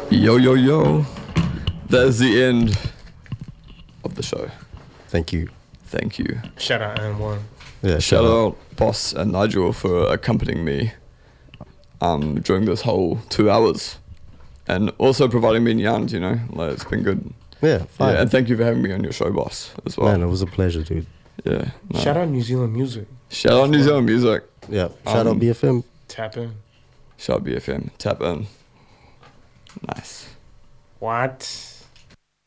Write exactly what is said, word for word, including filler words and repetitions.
Yo, yo, yo. That is the end of the show. Thank you. Thank you. Shout out N one. Yeah, Shout out Boss and Nigel for accompanying me um, during this whole two hours. And also providing me yarns, you know? Like, it's been good. Yeah, fine. Yeah, and thank you for having me on your show, Boss, as well. Man, it was a pleasure, dude. Yeah. No. Shout out New Zealand music. Shout out New Zealand music. Yeah, shout Um, out B F M. Tap in. Shout out B F M. Tap in. Nice. What?